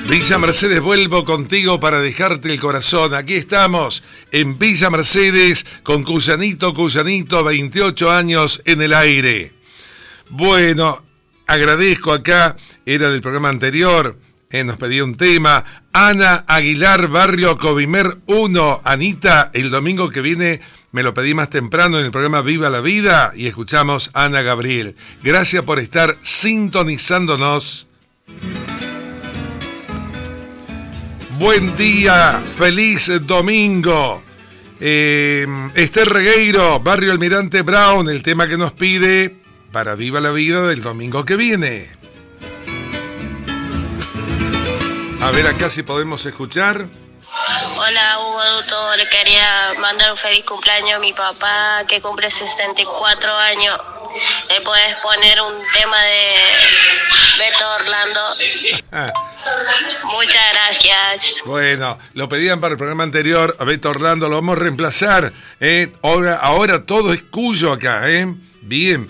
Villa Mercedes, vuelvo contigo para dejarte el corazón. Aquí estamos en Villa Mercedes con Cuyanito, 28 años en el aire. Bueno, agradezco acá, era del programa anterior, nos pedía un tema. Ana Aguilar, Barrio Covimer 1. Anita, el domingo que viene me lo pedí más temprano en el programa Viva la Vida y escuchamos a Ana Gabriel. Gracias por estar sintonizándonos. Buen día, feliz domingo. Esther Regueiro, Barrio Almirante Brown, el tema que nos pide para Viva la Vida del domingo que viene. A ver acá si podemos escuchar. Hola Hugo Duto, le quería mandar un feliz cumpleaños a mi papá que cumple 64 años. ¿Le puedes poner un tema de Beto Orlando? Muchas gracias. Bueno, lo pedían para el programa anterior, a Beto Orlando, lo vamos a reemplazar. Ahora todo es Cuyo acá, Bien.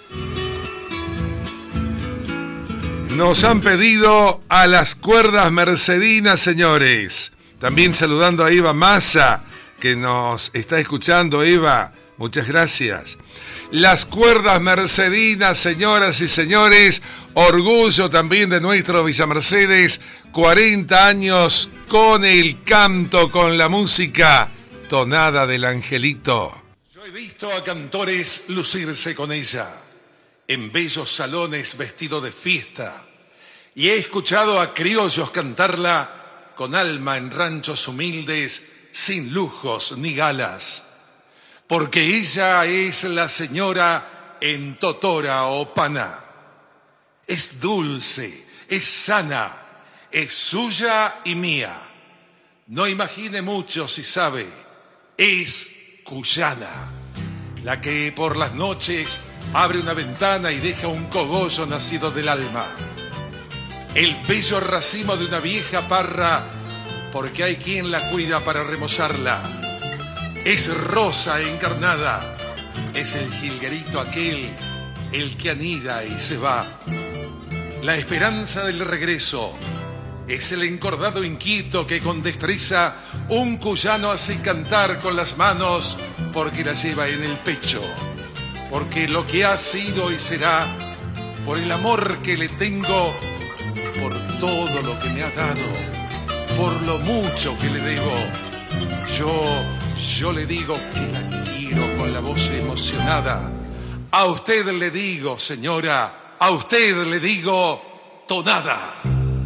Nos han pedido a las cuerdas mercedinas, señores. También saludando a Eva Massa, que nos está escuchando. Eva, muchas gracias. Las cuerdas mercedinas, señoras y señores, orgullo también de nuestro Villa Mercedes, 40 años con el canto, con la música, tonada del angelito. Yo he visto a cantores lucirse con ella, en bellos salones vestido de fiesta, y he escuchado a criollos cantarla con alma en ranchos humildes, sin lujos ni galas, porque ella es la señora en Totora o Paná. Es dulce, es sana, es suya y mía. No imagine mucho si sabe, es cuyana, la que por las noches abre una ventana y deja un cogollo nacido del alma. El bello racimo de una vieja parra, porque hay quien la cuida para remozarla. Es rosa encarnada, es el jilguerito aquel, el que anida y se va. La esperanza del regreso, es el encordado inquieto que con destreza un cuyano hace cantar con las manos, porque la lleva en el pecho. Porque lo que ha sido y será, por el amor que le tengo, por todo lo que me ha dado, por lo mucho que le debo, yo le digo que la quiero con la voz emocionada. A usted le digo, señora, a usted le digo, tonada.